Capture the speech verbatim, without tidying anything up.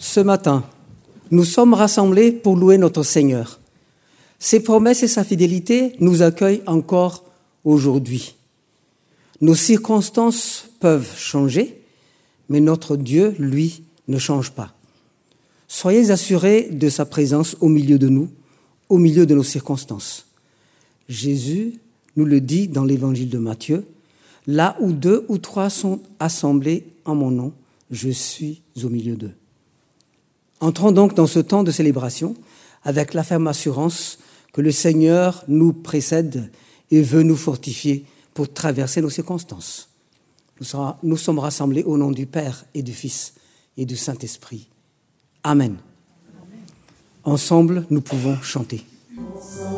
Ce matin, nous sommes rassemblés pour louer notre Seigneur. Ses promesses et sa fidélité nous accueillent encore aujourd'hui. Nos circonstances peuvent changer, mais notre Dieu, lui, ne change pas. Soyez assurés de sa présence au milieu de nous, au milieu de nos circonstances. Jésus nous le dit dans l'évangile de Matthieu, « Là où deux ou trois sont assemblés en mon nom, je suis au milieu d'eux. » Entrons donc dans ce temps de célébration avec la ferme assurance que le Seigneur nous précède et veut nous fortifier pour traverser nos circonstances. Nous, sera, nous sommes rassemblés au nom du Père et du Fils et du Saint-Esprit. Amen. Ensemble, nous pouvons chanter.